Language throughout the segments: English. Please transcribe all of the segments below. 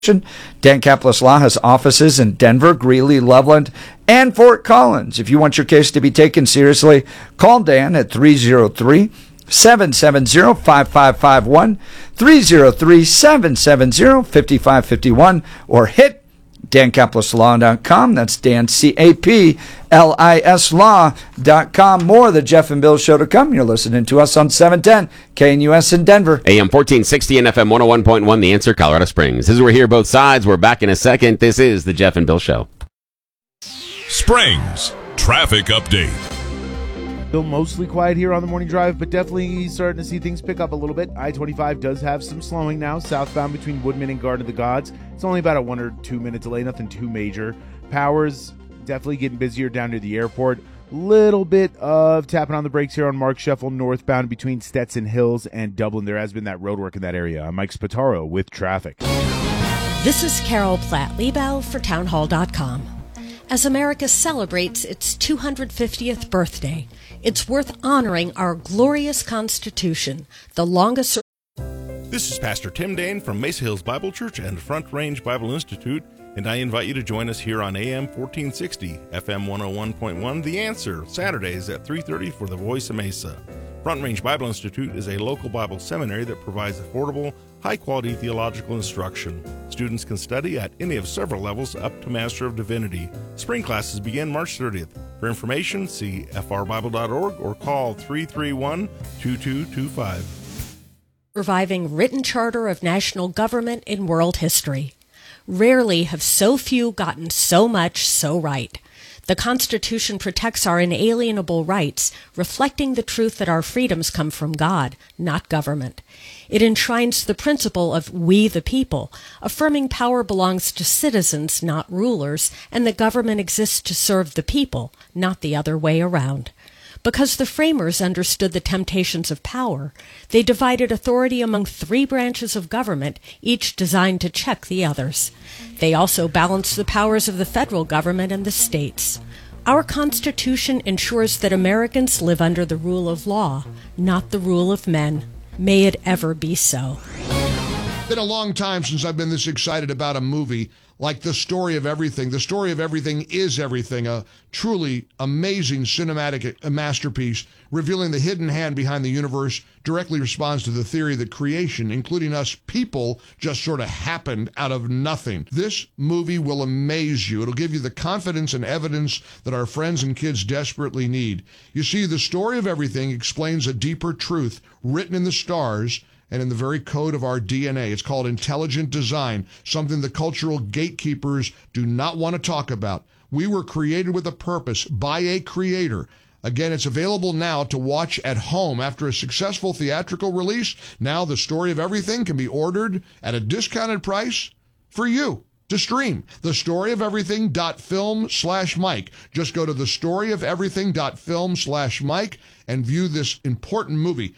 Dan Caplis Law has offices in Denver, Greeley, Loveland, and Fort Collins. If you want your case to be taken seriously, call Dan at 303-770-5551, 303-770-5551, or hit DanCaplisLaw.com. That's Dan, C-A-P-L-I-S Law.com. More of the Jeff and Bill Show to come. You're listening to us on 710 KNUS in Denver. AM 1460 and FM 101.1, The Answer, Colorado Springs. As we're here both sides, we're back in a second. This is the Jeff and Bill Show. Springs Traffic Update. Still mostly quiet here on the morning drive, but definitely starting to see things pick up a little bit. I-25 does have some slowing now, southbound between Woodman and Garden of the Gods. It's only about a 1 or 2 minute delay, nothing too major. Powers definitely getting busier down near the airport. Little bit of tapping on the brakes here on Mark Sheffel northbound between Stetson Hills and Dublin. There has been that road work in that area. I'm Mike Spataro with traffic. This is Carol Platt-Liebau for townhall.com. As America celebrates its 250th birthday, it's worth honoring our glorious Constitution, the longest... This is Pastor Tim Dane from Mesa Hills Bible Church and Front Range Bible Institute, and I invite you to join us here on AM 1460, FM 101.1, The Answer, Saturdays at 3:30 for The Voice of Mesa. Front Range Bible Institute is a local Bible seminary that provides affordable, high-quality theological instruction. Students can study at any of several levels up to Master of Divinity. Spring classes begin March 30th. For information, see frbible.org or call 331-2225. Reviving written charter of national government in world history. Rarely have so few gotten so much so right. The Constitution protects our inalienable rights, reflecting the truth that our freedoms come from God, not government. It enshrines the principle of we the people, affirming power belongs to citizens, not rulers, and the government exists to serve the people, not the other way around. Because the framers understood the temptations of power, they divided authority among 3 branches of government, each designed to check the others. They also balanced the powers of the federal government and the states. Our Constitution ensures that Americans live under the rule of law, not the rule of men. May it ever be so. It's been a long time since I've been this excited about a movie like The Story of Everything. The Story of Everything is Everything, a truly amazing cinematic masterpiece revealing the hidden hand behind the universe, directly responds to the theory that creation, including us people, just sort of happened out of nothing. This movie will amaze you. It'll give you the confidence and evidence that our friends and kids desperately need. You see, The Story of Everything explains a deeper truth written in the stars and in the very code of our DNA. It's called intelligent design, something the cultural gatekeepers do not want to talk about. We were created with a purpose by a creator. Again, it's available now to watch at home. After a successful theatrical release, now The Story of Everything can be ordered at a discounted price for you to stream. thestoryofeverything.film/Mike. Just go to thestoryofeverything.film/Mike and view this important movie,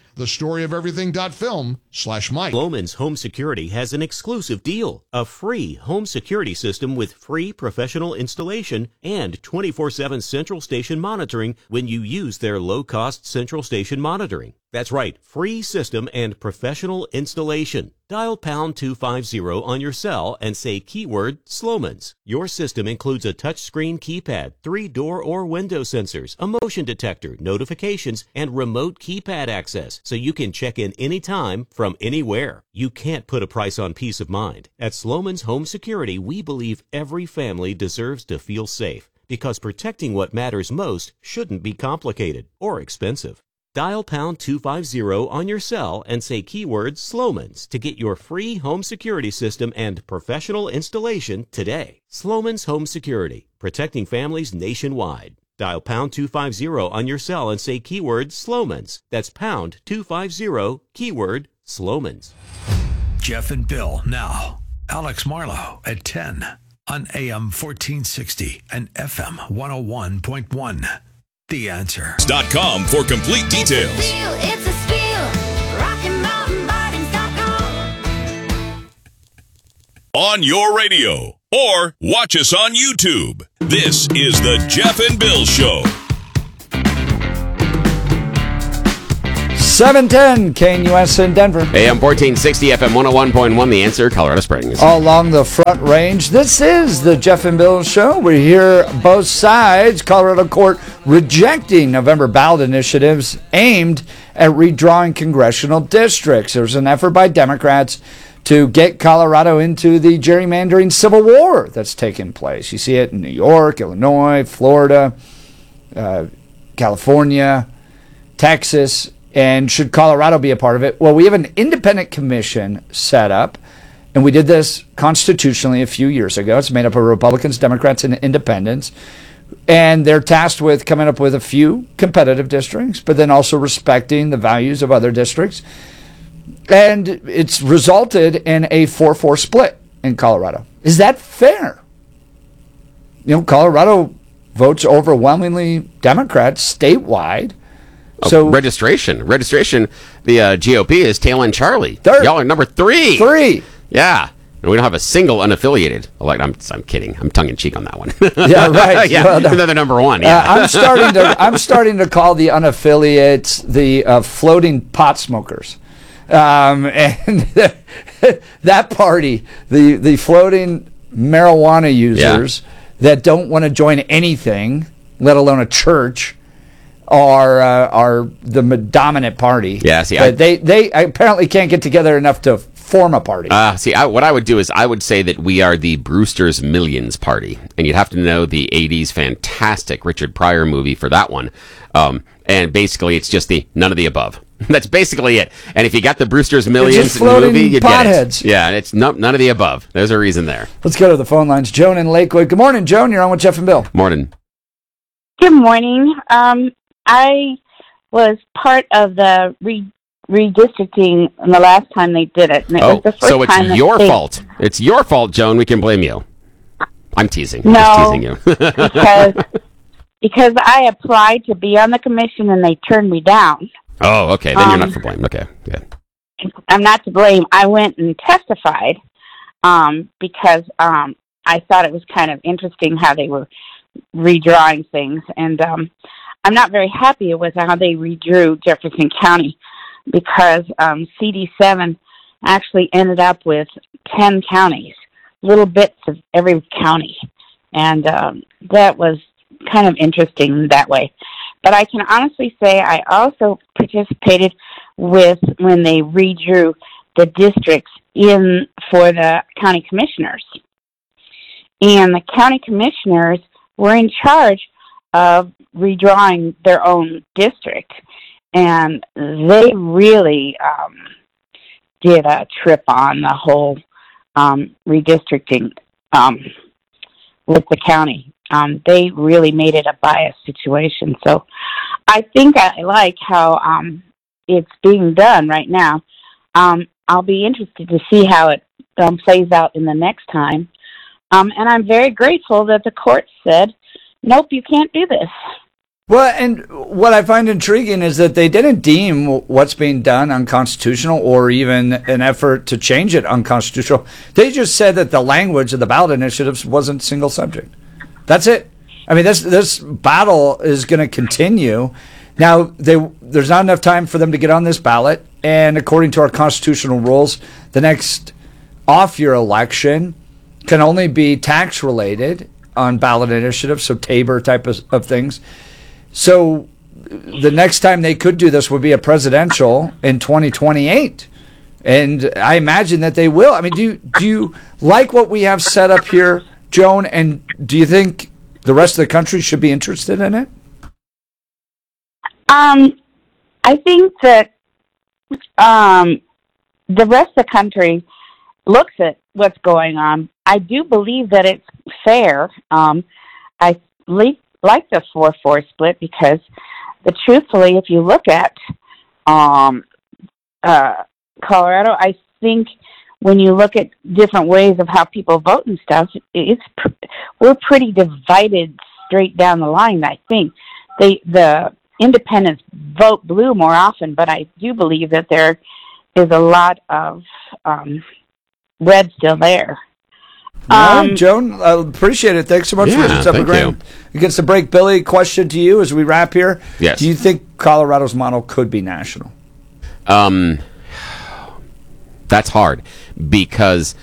thestoryofeverything.film/Mike. Sloman's Home Security has an exclusive deal, a free home security system with free professional installation and 24/7 central station monitoring when you use their low-cost central station monitoring. That's right, free system and professional installation. Dial pound 250 on your cell and say keyword Sloman's. Your system includes a touchscreen keypad, 3 door or window sensors, a motion detector, notifications, and remote keypad access, so you can check in anytime from anywhere. You can't put a price on peace of mind. At Sloman's Home Security, we believe every family deserves to feel safe, because protecting what matters most shouldn't be complicated or expensive. Dial pound 250 on your cell and say keyword Sloman's to get your free home security system and professional installation today. Sloman's Home Security, protecting families nationwide. Dial pound 250 on your cell and say keyword Sloman's. That's pound 250, keyword Sloman's. Jeff and Bill now. Alex Marlowe at 10 on AM 1460 and FM 101.1. The Answer. .com for complete details. It's a steal. RockinMountainBikes.com. On your radio or watch us on YouTube. This is the Jeff and Bill Show. 710 KNUS in Denver. AM 1460, FM 101.1, The Answer, Colorado Springs. All along the Front Range, this is the Jeff and Bill Show. We hear both sides. Colorado court rejecting November ballot initiatives aimed at redrawing congressional districts. There's an effort by Democrats to get Colorado into the gerrymandering civil war that's taking place. You see it in New York, Illinois, Florida, California, Texas. And should Colorado be a part of it? Well, we have an independent commission set up, and we did this constitutionally a few years ago. It's made up of Republicans, Democrats, and independents. And they're tasked with coming up with a few competitive districts, but then also respecting the values of other districts. And it's resulted in a 4-4 split in Colorado. Is that fair? You know, Colorado votes overwhelmingly Democrats statewide. So registration. The GOP is Tail End Charlie. Third. Y'all are number 3. 3. Yeah. And we don't have a single unaffiliated elect. I'm kidding. I'm tongue in cheek on that one. Yeah, right. Yeah, well, they're the number 1. Yeah. I'm starting to call the unaffiliates the floating pot smokers. And that party, the floating marijuana users that don't want to join anything, let alone a church, are the dominant party. Yeah, see, they apparently can't get together enough to form a party. What I would do is I would say that we are the Brewster's Millions party, and you'd have to know the '80s fantastic Richard Pryor movie for that one. And basically, it's just the none of the above. That's basically it. And if you got the Brewster's Millions movie, you get it. Yeah, and it's none of the above. There's a reason there. Let's go to the phone lines. Joan in Lakewood. Good morning, Joan. You're on with Jeff and Bill. Morning. Good morning. I was part of the redistricting the last time they did it. And it was the first so it's time your fault. It's your fault, Joan. We can blame you. I'm teasing. No, I'm just teasing you. because I applied to be on the commission and they turned me down. Oh, okay. Then you're not for blame. Okay, good. I'm not to blame. I went and testified because I thought it was kind of interesting how they were redrawing things. And I'm not very happy with how they redrew Jefferson County because CD7 actually ended up with 10 counties, little bits of every county. And that was kind of interesting that way. But I can honestly say I also participated with when they redrew the districts in for the county commissioners. And the county commissioners were in charge of redrawing their own district. And they really did a trip on the whole redistricting with the county. They really made it a biased situation. So I think I like how it's being done right now. I'll be interested to see how it plays out in the next time. And I'm very grateful that the court said, nope, you can't do this. Well, and what I find intriguing is that they didn't deem what's being done unconstitutional or even an effort to change it unconstitutional. They just said that the language of the ballot initiatives wasn't single subject. That's it. I mean, this battle is going to continue. Now, there's not enough time for them to get on this ballot, and according to our constitutional rules, the next off-year election can only be tax-related on ballot initiatives, so Tabor type of things. So the next time they could do this would be a presidential in 2028. And I imagine that they will. I mean, do you like what we have set up here, Joan? And do you think the rest of the country should be interested in it? I think that the rest of the country looks at what's going on. I do believe that it's fair. I like the 4-4 split because, truthfully, if you look at Colorado, I think when you look at different ways of how people vote and stuff, we're pretty divided straight down the line. I think the independents vote blue more often, but I do believe that there is a lot of red still there. Joan, I appreciate it. Thanks so much for stepping around against the break. Billy, question to you as we wrap here. Yes. Do you think Colorado's model could be national? That's hard because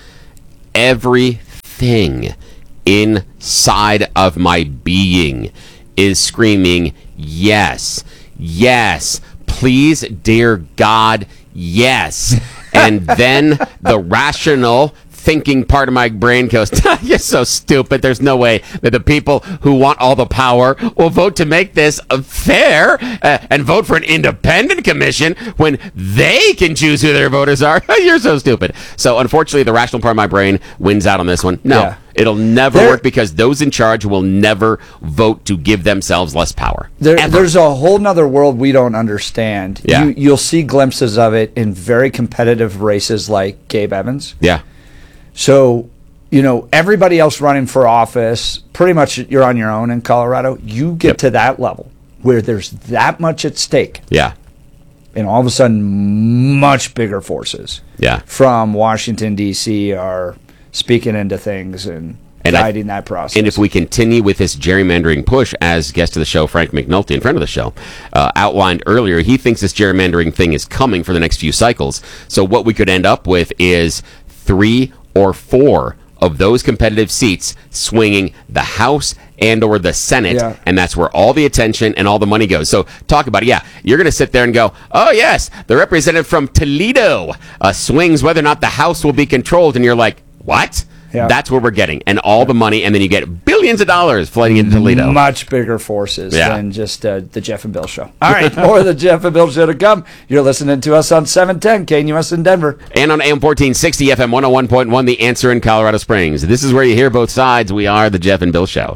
everything inside of my being is screaming, yes, yes, please, dear God, yes. And then the rational thinking part of my brain goes, you're so stupid. There's no way that the people who want all the power will vote to make this fair and vote for an independent commission when they can choose who their voters are. You're so stupid. So unfortunately, the rational part of my brain wins out on this one. No, Yeah. it'll never work because those in charge will never vote to give themselves less power. There's a whole nother world we don't understand. Yeah. You'll see glimpses of it in very competitive races like Gabe Evans. Yeah. So, everybody else running for office, pretty much you're on your own in Colorado. You get to that level where there's that much at stake. Yeah. And all of a sudden, much bigger forces from Washington, D.C. are speaking into things and guiding that process. And if we continue with this gerrymandering push, as guest of the show, Frank McNulty, in front of the show, outlined earlier, he thinks this gerrymandering thing is coming for the next few cycles. So what we could end up with is 3 or 4 of those competitive seats swinging the House and or the Senate, and that's where all the attention and all the money goes. So talk about it. You're going to sit there and go, oh, yes, the representative from Toledo swings whether or not the House will be controlled, and you're like, what? Yeah. That's where we're getting. And all the money, and then you get billions of dollars flooding into Toledo. Much bigger forces than just the Jeff and Bill Show. All right, more of the Jeff and Bill Show to come. You're listening to us on 710 KNUS in Denver. And on AM 1460, FM 101.1, The Answer in Colorado Springs. This is where you hear both sides. We are the Jeff and Bill Show.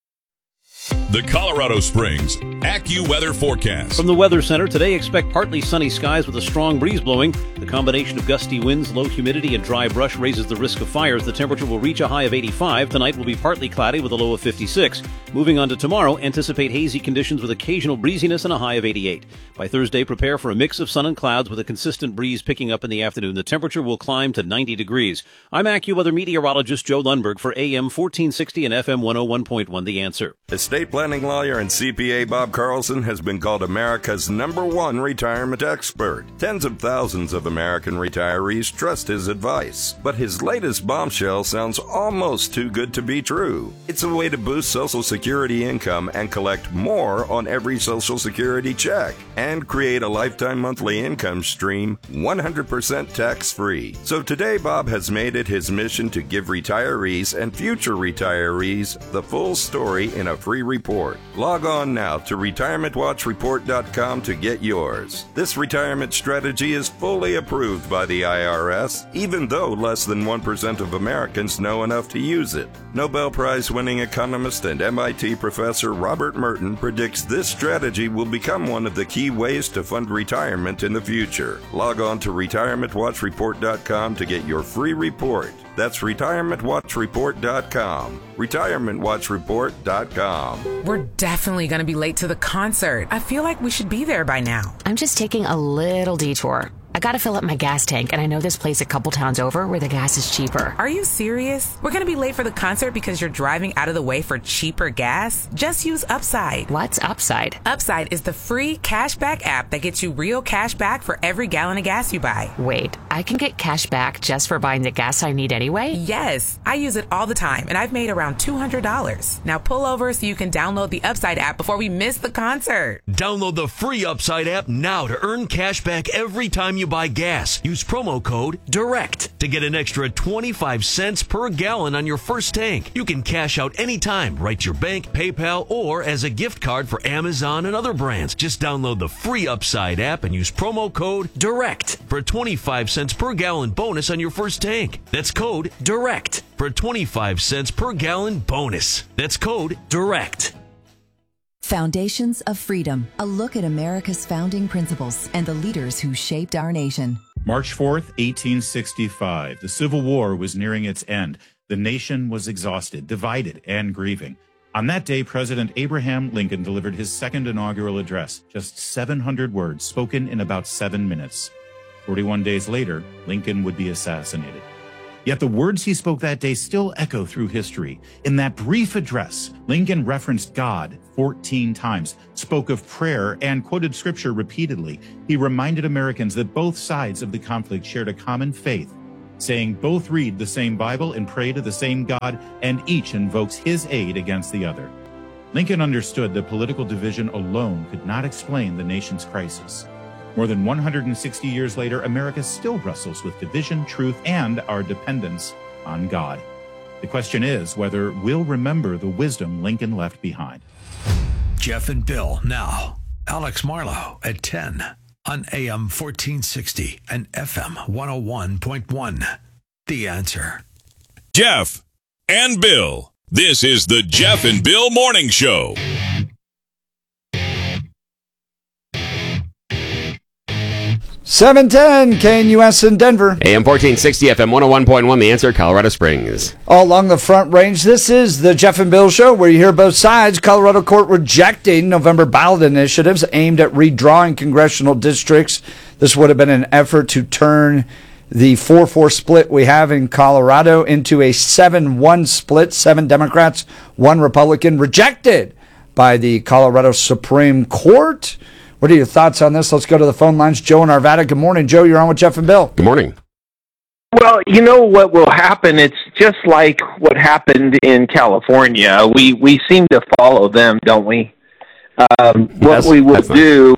The Colorado Springs AccuWeather forecast. From the Weather Center, today expect partly sunny skies with a strong breeze blowing. The combination of gusty winds, low humidity, and dry brush raises the risk of fires. The temperature will reach a high of 85. Tonight will be partly cloudy with a low of 56. Moving on to tomorrow, anticipate hazy conditions with occasional breeziness and a high of 88. By Thursday, prepare for a mix of sun and clouds with a consistent breeze picking up in the afternoon. The temperature will climb to 90 degrees. I'm AccuWeather meteorologist Joe Lundberg for AM 1460 and FM 101.1 The Answer. Estate planning lawyer and CPA Bob Carlson has been called America's #1 retirement expert. Tens of thousands of American retirees trust his advice. But his latest bombshell sounds almost too good to be true. It's a way to boost Social Security income and collect more on every Social Security check and create a lifetime monthly income stream 100% tax-free. So today, Bob has made it his mission to give retirees and future retirees the full story in a free report. Log on now to retirementwatchreport.com to get yours. This retirement strategy is fully approved by the IRS, even though less than 1% of Americans know enough to use it. Nobel Prize-winning economist and MIT professor Robert Merton predicts this strategy will become one of the key ways to fund retirement in the future. Log on to retirementwatchreport.com to get your free report. That's retirementwatchreport.com. retirementwatchreport.com. We're definitely going to be late to the concert. I feel like we should be there by now. I'm just taking a little detour. I gotta fill up my gas tank, and I know this place a couple towns over where the gas is cheaper. Are you serious? We're gonna be late for the concert because you're driving out of the way for cheaper gas? Just use Upside. What's Upside? Upside is the free cashback app that gets you real cash back for every gallon of gas you buy. Wait, I can get cash back just for buying the gas I need anyway? Yes, I use it all the time, and I've made around $200. Now pull over so you can download the Upside app before we miss the concert. Download the free Upside app now to earn cash back every time you buy gas. Use promo code DIRECT to get an extra 25 cents per gallon on your first tank. You can cash out anytime, right to your bank, PayPal, or as a gift card for Amazon and other brands. Just download the free Upside app and use promo code DIRECT for a 25 cents per gallon bonus on your first tank. That's code DIRECT for a 25 cents per gallon bonus. That's code DIRECT. Foundations of Freedom, a look at America's founding principles and the leaders who shaped our nation. March 4th, 1865. The Civil War was nearing its end. The nation was exhausted, divided, and grieving. On that day, President Abraham Lincoln delivered his second inaugural address, just 700 words spoken in about 7 minutes. 41 days later, Lincoln would be assassinated. Yet the words he spoke that day still echo through history. In that brief address, Lincoln referenced God 14 times, spoke of prayer, and quoted scripture repeatedly. He reminded Americans that both sides of the conflict shared a common faith, saying both read the same Bible and pray to the same God, and each invokes his aid against the other. Lincoln understood that political division alone could not explain the nation's crisis. More than 160 years later, America still wrestles with division, truth, and our dependence on God. The question is whether we'll remember the wisdom Lincoln left behind. Jeff and Bill now. Alex Marlowe at 10 on AM 1460 and FM 101.1. The Answer. Jeff and Bill. This is the Jeff and Bill Morning Show. 710 KNUS in Denver. AM 1460, FM 101.1, The Answer, Colorado Springs. All along the Front Range, this is the Jeff and Bill Show, where you hear both sides. Colorado court rejecting November ballot initiatives aimed at redrawing congressional districts. This would have been an effort to turn the 4-4 split we have in Colorado into a 7-1 split. 7 Democrats, 1 Republican, rejected by the Colorado Supreme Court. What are your thoughts on this? Let's go to the phone lines. Joe in Arvada. Good morning, Joe. You're on with Jeff and Bill. Good morning. Well, you know what will happen? It's just like what happened in California. We seem to follow them, don't we? What we will do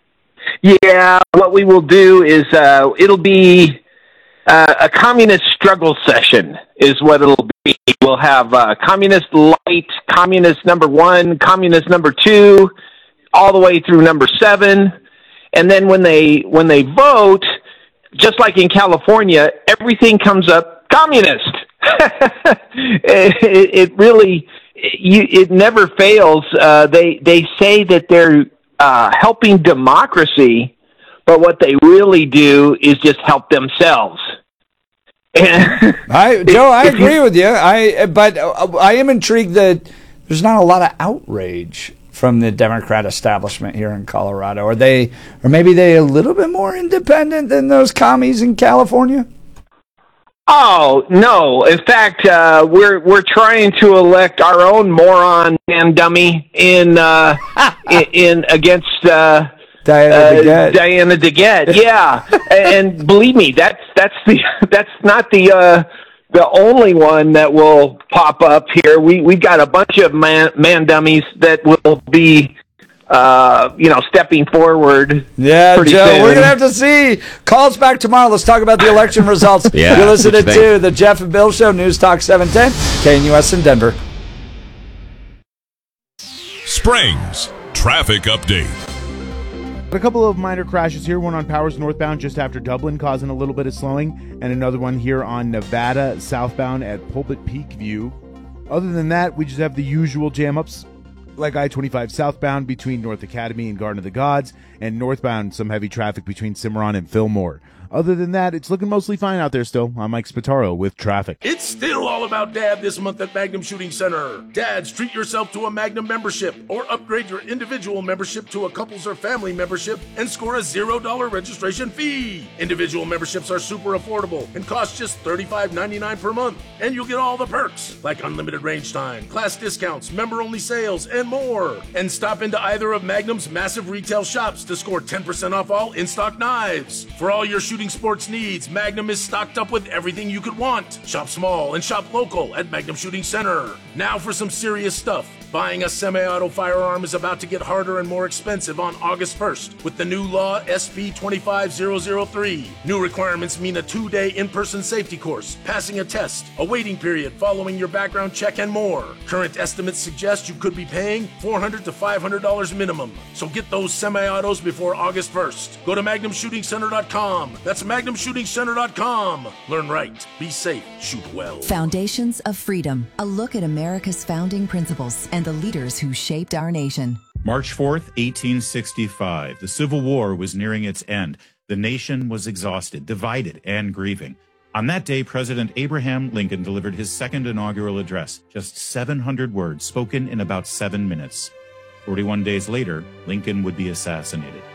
is it'll be a communist struggle session is what it'll be. We'll have communist light, communist number 1, communist number 2, all the way through number 7, and then when they vote, just like in California, everything comes up communist. it really never fails. They say that they're helping democracy, but what they really do is just help themselves. Joe, I agree with you. But I am intrigued that there's not a lot of outrage from the Democrat establishment here in Colorado. Or maybe they a little bit more independent than those commies in California? Oh, no. In fact, we're trying to elect our own moron and dummy in against Diana DeGette. Yeah. And believe me, that's not the only one that will pop up here. We've got a bunch of man dummies that will be, stepping forward. Yeah, Joe, soon. We're going to have to see. Call us back tomorrow. Let's talk about the election results. Yeah, you're listening to the Jeff and Bill Show, News Talk 710, KNUS in Denver. Springs Traffic Update. A couple of minor crashes here, one on Powers northbound just after Dublin, causing a little bit of slowing, and another one here on Nevada southbound at Pulpit Peak View. Other than that, we just have the usual jam-ups, like I-25 southbound between North Academy and Garden of the Gods, and northbound some heavy traffic between Cimarron and Fillmore. Other than that, it's looking mostly fine out there still. I'm Mike Spataro with traffic. It's still all about Dad this month at Magnum Shooting Center. Dads, treat yourself to a Magnum membership or upgrade your individual membership to a couples or family membership and score a $0 registration fee. Individual memberships are super affordable and cost just $35.99 per month. And you'll get all the perks like unlimited range time, class discounts, member-only sales, and more. And stop into either of Magnum's massive retail shops to score 10% off all in-stock knives. For all your shooting sports needs, Magnum is stocked up with everything you could want. Shop small and shop local at Magnum Shooting Center. Now for some serious stuff. Buying a semi-auto firearm is about to get harder and more expensive on August 1st with the new law SB 25003. New requirements mean a 2-day in-person safety course, passing a test, a waiting period following your background check, and more. Current estimates suggest you could be paying $400 to $500 minimum. So get those semi-autos before August 1st. Go to MagnumShootingCenter.com. That's MagnumShootingCenter.com. Learn right, be safe, shoot well. Foundations of Freedom, a look at America's founding principles and the leaders who shaped our nation. March 4th, 1865. The Civil War was nearing its end. The nation was exhausted, divided, and grieving. On that day, President Abraham Lincoln delivered his second inaugural address, just 700 words spoken in about 7 minutes. 41 days later, Lincoln would be assassinated.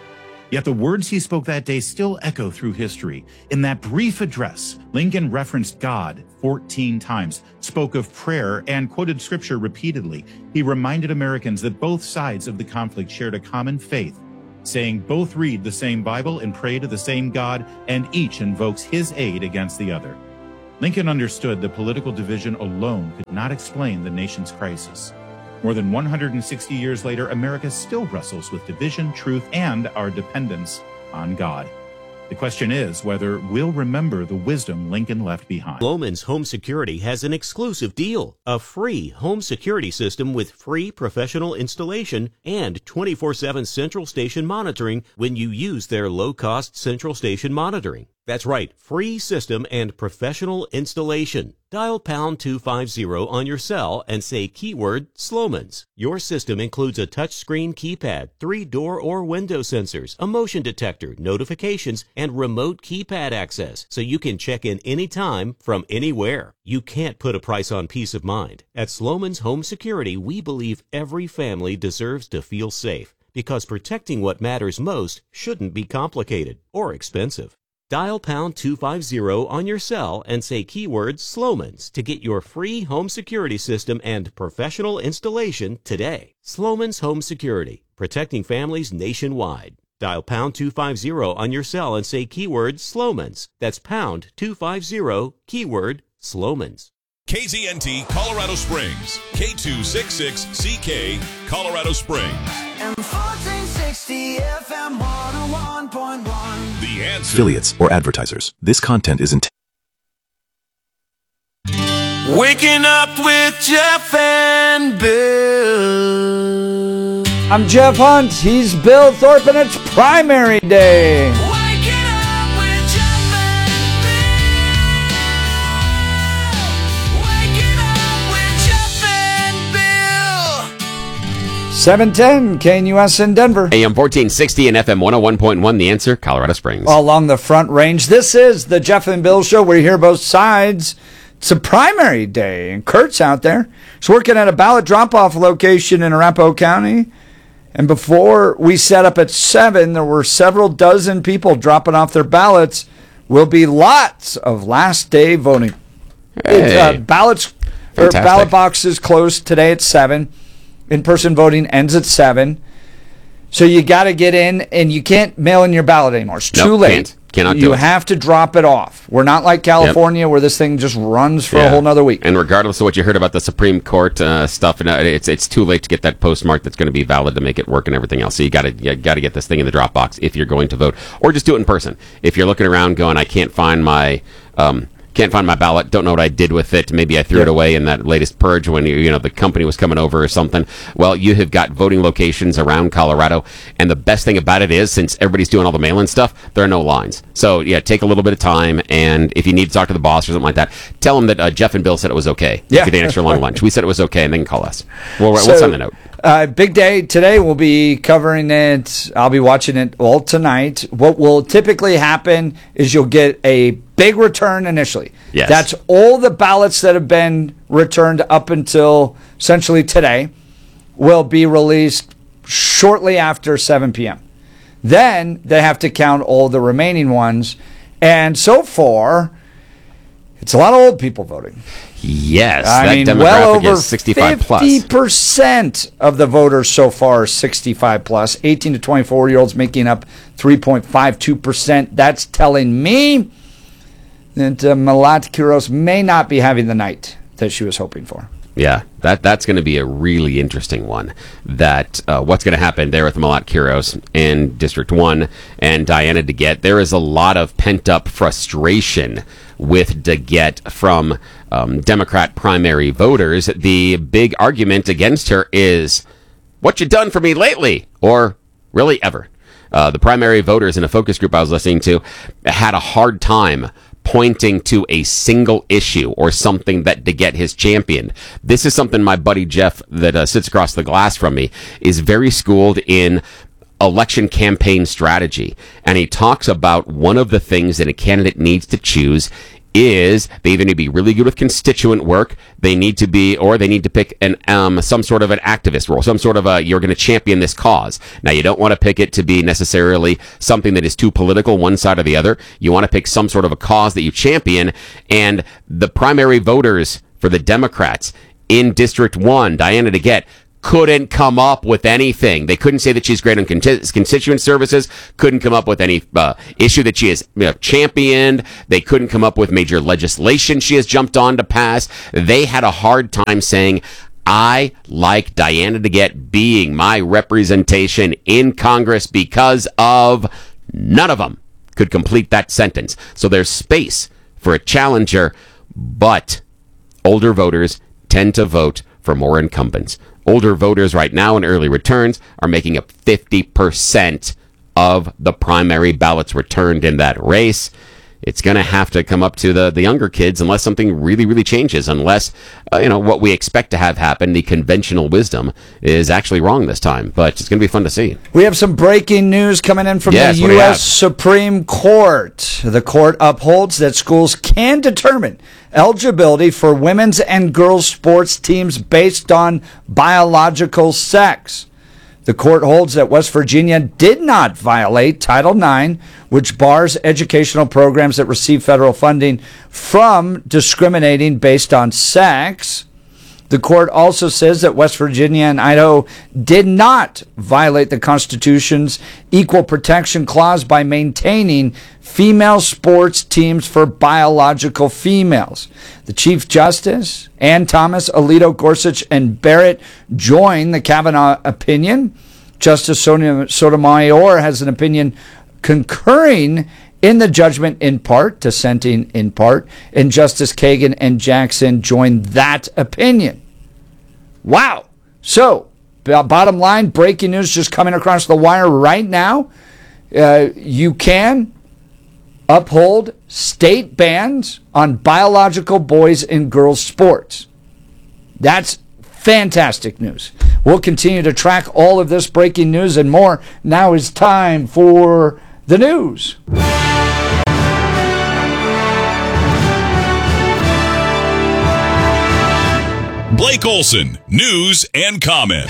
Yet the words he spoke that day still echo through history. In that brief address, Lincoln referenced God 14 times, spoke of prayer, and quoted scripture repeatedly. He reminded Americans that both sides of the conflict shared a common faith, saying both read the same Bible and pray to the same God, and each invokes his aid against the other. Lincoln understood that political division alone could not explain the nation's crisis. More than 160 years later, America still wrestles with division, truth, and our dependence on God. The question is whether we'll remember the wisdom Lincoln left behind. Sloman's Home Security has an exclusive deal, a free home security system with free professional installation and 24/7 central station monitoring when you use their low-cost central station monitoring. That's right, free system and professional installation. Dial pound 250 on your cell and say keyword Sloman's. Your system includes a touchscreen keypad, 3 door or window sensors, a motion detector, notifications, and remote keypad access, so you can check in anytime from anywhere. You can't put a price on peace of mind. At Sloman's Home Security, we believe every family deserves to feel safe, because protecting what matters most shouldn't be complicated or expensive. Dial pound 250 on your cell and say keyword Sloman's to get your free home security system and professional installation today. Sloman's Home Security, protecting families nationwide. Dial pound 250 on your cell and say keyword Sloman's. That's pound 250, keyword Sloman's. KZNT Colorado Springs, K266CK Colorado Springs. And 1460 FM 101.1. The Answer. Affiliates or advertisers. This content is intended. Waking up with Jeff and Bill. I'm Jeff Hunt. He's Bill Thorpe, and it's primary day. Waking up with Jeff and Bill. Waking up with Jeff and Bill. 710 KNUS in Denver. AM 1460 and FM 101.1, The Answer, Colorado Springs. Along the Front Range. This is the Jeff and Bill Show. We hear both sides. It's a primary day, and Kurt's out there. He's working at a ballot drop-off location in Arapahoe County. And before we set up at 7, there were several dozen people dropping off their ballots. Will be lots of last day voting. Hey. Ballot boxes closed today at 7. In-person voting ends at 7. So you got to get in, and you can't mail in your ballot anymore. It's too late. Cannot do you it. have to drop it off. We're not like California where this thing just runs for a whole nother week. And regardless of what you heard about the Supreme Court stuff, it's too late to get that postmark that's going to be valid to make it work and everything else. So you got to get this thing in the drop box if you're going to vote, or just do it in person. If you're looking around going, I can't find my ballot, don't know what I did with it, maybe I threw it away in that latest purge when the company was coming over or something. Well, you have got voting locations around Colorado, and the best thing about it is, since everybody's doing all the mail-in stuff, there are no lines. So yeah, take a little bit of time, and if you need to talk to the boss or something like that, tell them that Jeff and Bill said it was okay. Yeah. If you did an extra long lunch, we said it was okay, and they can call us. Well, what's on the note? Big day today. We'll be covering it. I'll be watching it all tonight. What will typically happen is you'll get a big return initially. Yes. That's all the ballots that have been returned up until essentially today will be released shortly after 7 p.m. Then they have to count all the remaining ones. And so far, it's a lot of old people voting. Yes, I mean, demographic well over is 65 plus. 50% of the voters so far are 65 plus. 18 to 24-year-olds making up 3.52%. That's telling me that Malat Quiros may not be having the night that she was hoping for. Yeah, that's going to be a really interesting one. That what's going to happen there with Malat Quiros in District 1 and Diana DeGette. There is a lot of pent-up frustration with DeGette from Democrat primary voters. The big argument against her is, what you done for me lately? Or really ever? The primary voters in a focus group I was listening to had a hard time pointing to a single issue or something that DeGette has championed. This is something my buddy Jeff, that sits across the glass from me, is very schooled in election campaign strategy. And he talks about one of the things that a candidate needs to choose is they either need to be really good with constituent work, they need to pick some sort of an activist role, some sort of you're going to champion this cause. Now, you don't want to pick it to be necessarily something that is too political, one side or the other. You want to pick some sort of a cause that you champion, and the primary voters for the Democrats in District 1, Diana DeGette, couldn't come up with anything. They couldn't say that she's great on constituent services, couldn't come up with any issue that she has championed. They couldn't come up with major legislation she has jumped on to pass. They had a hard time saying, I like Diana DeGette being my representation in Congress because of none of them could complete that sentence. So there's space for a challenger, but older voters tend to vote for more incumbents. Older voters right now in early returns are making up 50% of the primary ballots returned in that race. It's going to have to come up to the younger kids unless something really, really changes, unless, what we expect to have happen, the conventional wisdom, is actually wrong this time. But it's going to be fun to see. We have some breaking news coming in from the U.S. Supreme Court. The court upholds that schools can determine eligibility for women's and girls' sports teams based on biological sex. The court holds that West Virginia did not violate Title IX, which bars educational programs that receive federal funding from discriminating based on sex. The court also says that West Virginia and Idaho did not violate the Constitution's Equal Protection Clause by maintaining female sports teams for biological females. The Chief Justice, Ann Thomas, Alito, Gorsuch, and Barrett join the Kavanaugh opinion. Justice Sotomayor has an opinion concurring in the judgment in part, dissenting in part, and Justice Kagan and Jackson joined that opinion. Wow. So, bottom line, breaking news just coming across the wire right now. You can uphold state bans on biological boys and girls sports. That's fantastic news. We'll continue to track all of this breaking news and more. Now is time for the news. Blake Olson, news and comment.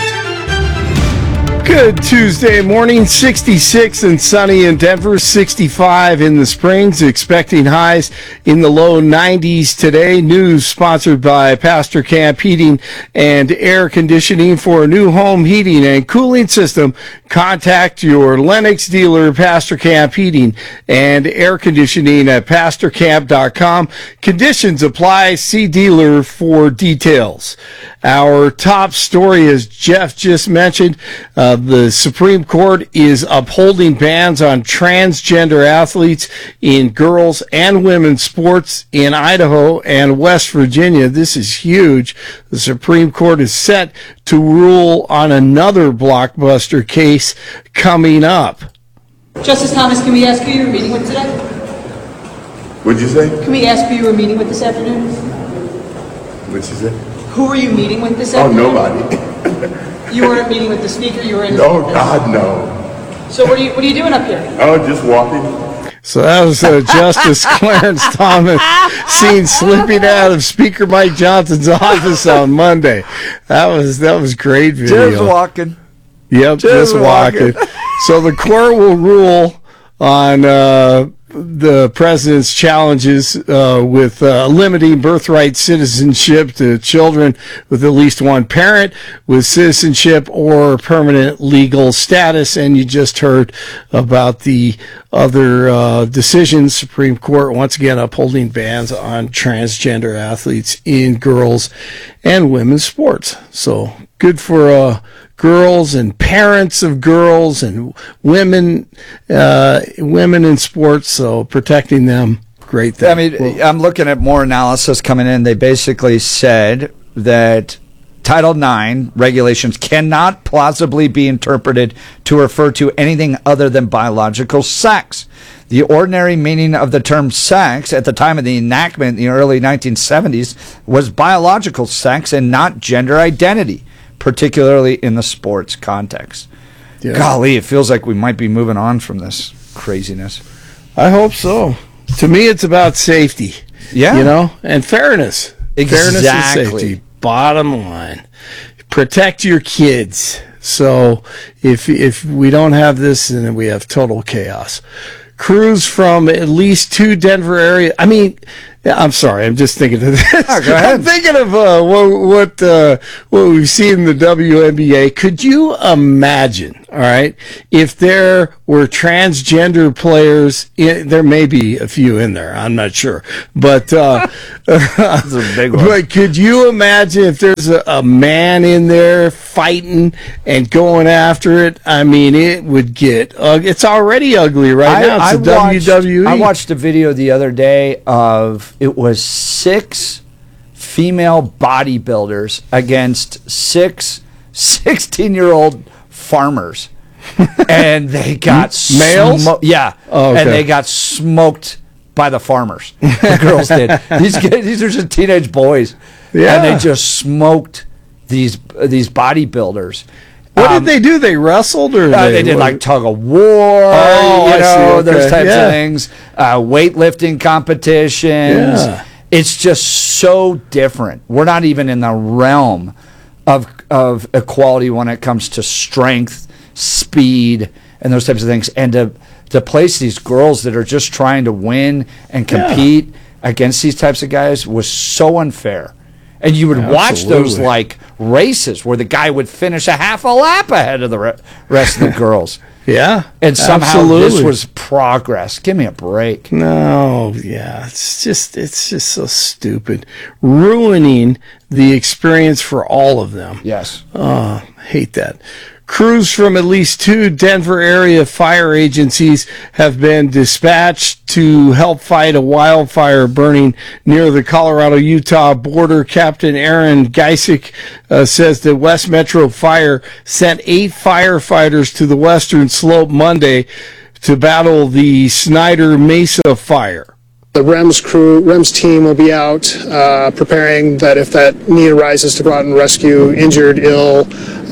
Good Tuesday morning, 66 and sunny in Denver, 65 in the Springs, expecting highs in the low 90s today. News sponsored by Pastor Camp Heating and Air Conditioning. For a new home heating and cooling system, contact your Lennox dealer, Pastor Camp Heating and Air Conditioning at pastorcamp.com. Conditions apply. See dealer for details. Our top story, as Jeff just mentioned, the Supreme Court is upholding bans on transgender athletes in girls and women's sports in Idaho and West Virginia. This is huge. The Supreme Court is set to rule on another blockbuster case coming up. Justice Thomas, can we ask who you were meeting with today? What'd you say? Can we ask who you were meeting with this afternoon? What'd you say? Who were you meeting with this afternoon? Oh, nobody. You weren't meeting with the speaker? You were in... Oh, God, no. So what are you doing up here? Oh, just walking. So that was Justice Clarence Thomas seen slipping out of Speaker Mike Johnson's office on Monday. That was great video. Just walking. Yep, just walking. So the court will rule on the president's challenges with limiting birthright citizenship to children with at least one parent with citizenship or permanent legal status. And you just heard about the other decisions. Supreme Court once again upholding bans on transgender athletes in girls and women's sports. So good for girls and parents of girls and women in sports, so protecting them, great thing. I mean, I'm looking at more analysis coming in. They basically said that Title IX regulations cannot plausibly be interpreted to refer to anything other than biological sex. The ordinary meaning of the term sex at the time of the enactment in the early 1970s was biological sex and not gender identity, particularly in the sports context. Yeah. Golly, it feels like we might be moving on from this craziness. I hope so. To me, it's about safety. Yeah. And fairness. Exactly. Fairness and safety. Bottom line. Protect your kids. So if we don't have this, then we have total chaos. Crews from at least 2 Denver area. I mean, I'm sorry. I'm just thinking of this. Oh, go ahead. I'm thinking of what we've seen in the WNBA. Could you imagine, all right, if there were transgender players? There may be a few in there. I'm not sure. But That's a big one. But could you imagine if there's a man in there fighting and going after it? I mean, it would get it's already ugly right now. It's WWE. I watched a video the other day of it was 6 female bodybuilders against 6 16-year-old farmers, and they got males. Yeah, Oh, okay. and they got smoked by the farmers. The girls did. These are just teenage boys, Yeah. and they just smoked these bodybuilders. What did they do? They wrestled, or they did like tug of war, Oh, I see. Okay. those types Yeah. of things. Weightlifting competitions. Yeah. It's just so different. We're not even in the realm of equality when it comes to strength, speed, and those types of things. And to place these girls that are just trying to win and compete against these types of guys was so unfair. And you would watch those like races where the guy would finish a half a lap ahead of the rest of the girls. Yeah. And somehow absolutely. this was progress. Give me a break. No, yeah, it's just so stupid, ruining the experience for all of them. Yes. Hate that. Crews from at least 2 Denver area fire agencies have been dispatched to help fight a wildfire burning near the Colorado-Utah border. Captain Aaron Geisick says that West Metro Fire sent 8 firefighters to the Western Slope Monday to battle the Snyder Mesa fire. The REMS team will be out preparing that if that need arises to go out and rescue injured, ill,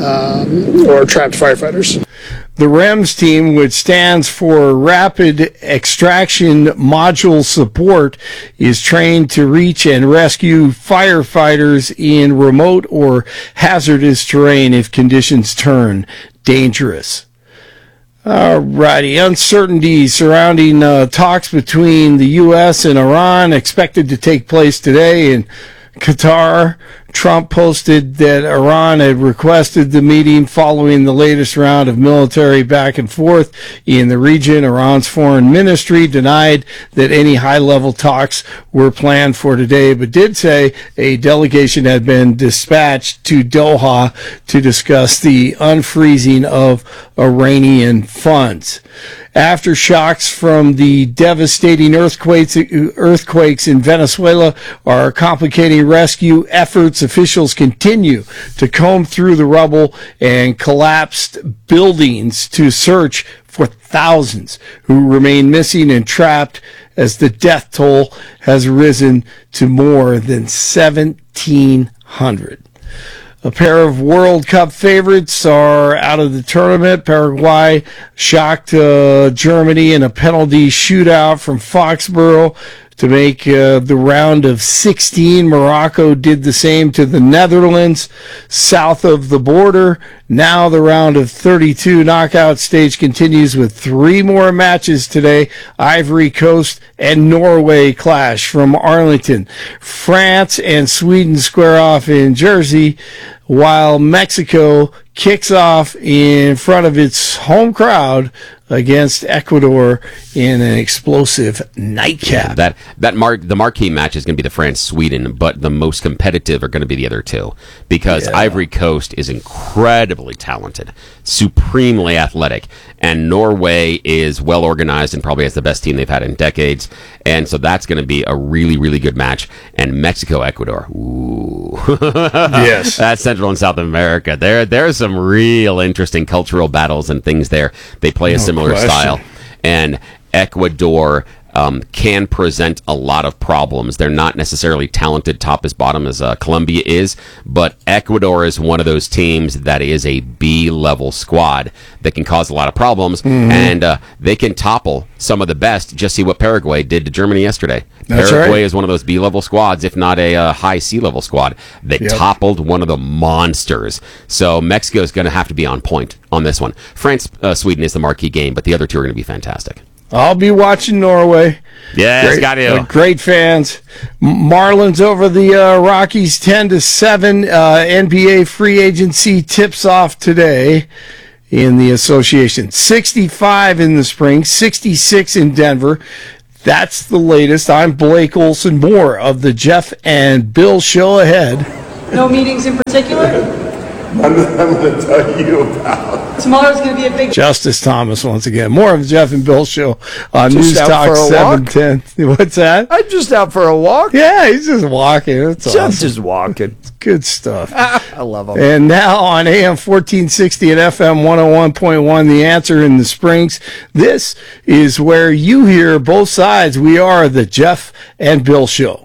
or trapped firefighters. The REMS team, which stands for Rapid Extraction Module Support, is trained to reach and rescue firefighters in remote or hazardous terrain if conditions turn dangerous. Alrighty, uncertainty surrounding talks between the U.S. and Iran expected to take place today in Qatar. Trump posted that Iran had requested the meeting following the latest round of military back and forth in the region. Iran's foreign ministry denied that any high-level talks were planned for today, but did say a delegation had been dispatched to Doha to discuss the unfreezing of Iranian funds. Aftershocks from the devastating earthquakes in Venezuela are complicating rescue efforts. Officials continue to comb through the rubble and collapsed buildings to search for thousands who remain missing and trapped as the death toll has risen to more than 1,700. A pair of World Cup favorites are out of the tournament. Paraguay shocked Germany in a penalty shootout from Foxborough to make the round of 16. Morocco did the same to the Netherlands south of the border. Now the round of 32 knockout stage continues with 3 more matches today. Ivory Coast and Norway clash from Arlington. France and Sweden square off in Jersey, while Mexico kicks off in front of its home crowd against Ecuador in an explosive nightcap. Yeah, the marquee match is going to be the France-Sweden, but the most competitive are going to be the other two, because Ivory Coast is incredibly talented, supremely athletic, and Norway is well organized and probably has the best team they've had in decades, and so that's going to be a really, really good match. And Mexico-Ecuador, ooh. Yes. That's Central and South America. There's some real interesting cultural battles and things there. They play a similar style. And Ecuador can present a lot of problems. They're not necessarily talented top as bottom as Colombia is, but Ecuador is one of those teams that is a B-level squad that can cause a lot of problems, and they can topple some of the best. Just see what Paraguay did to Germany yesterday. That's Paraguay right. is one of those B-level squads, if not a high C-level squad, that toppled one of the monsters. So Mexico is going to have to be on point on this one. France, Sweden is the marquee game, but the other two are going to be fantastic. I'll be watching Norway. Yes, got you. Great fans. Marlins over the Rockies 10-7. NBA free agency tips off today in the association. 65 in the spring, 66 in Denver. That's the latest. I'm Blake Olson. More of the Jeff and Bill show ahead. No meetings in particular? I'm going to tell you about. Tomorrow's going to be a big... Justice Thomas once again. More of the Jeff and Bill show on Just News out Talk for a walk? 710. What's that? I'm just out for a walk. Yeah, he's just walking. That's awesome. Just walking. It's good stuff. I love him. And now on AM 1460 and FM 101.1, The Answer in the Springs. This is where you hear both sides. We are the Jeff and Bill show.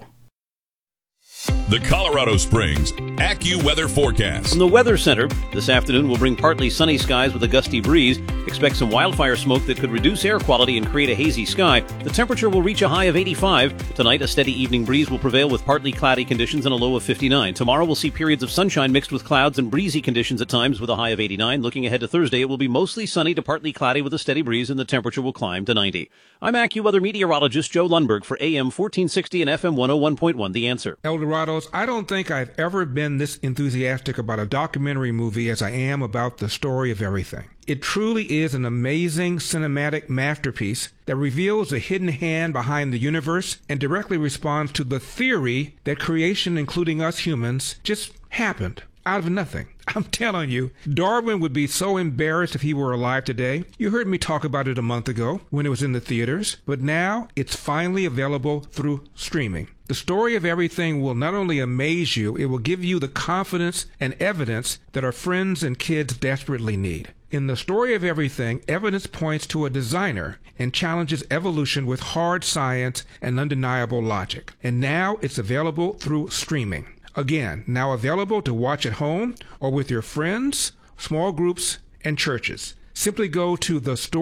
The Colorado Springs AccuWeather forecast. From the Weather Center, this afternoon will bring partly sunny skies with a gusty breeze. Expect some wildfire smoke that could reduce air quality and create a hazy sky. The temperature will reach a high of 85. Tonight, a steady evening breeze will prevail with partly cloudy conditions and a low of 59. Tomorrow, we'll see periods of sunshine mixed with clouds and breezy conditions at times with a high of 89. Looking ahead to Thursday, it will be mostly sunny to partly cloudy with a steady breeze, and the temperature will climb to 90. I'm AccuWeather meteorologist Joe Lundberg for AM 1460 and FM 101.1, The Answer. Eldorados, I don't think I've ever been this enthusiastic about a documentary movie as I am about The Story of Everything. It truly is an amazing cinematic masterpiece that reveals the hidden hand behind the universe and directly responds to the theory that creation, including us humans, just happened out of nothing. I'm telling you, Darwin would be so embarrassed if he were alive today. You heard me talk about it a month ago when it was in the theaters, but now it's finally available through streaming. The Story of Everything will not only amaze you, it will give you the confidence and evidence that our friends and kids desperately need. In The Story of Everything, evidence points to a designer and challenges evolution with hard science and undeniable logic. And now it's available through streaming. Again, now available to watch at home or with your friends, small groups, and churches. Simply go to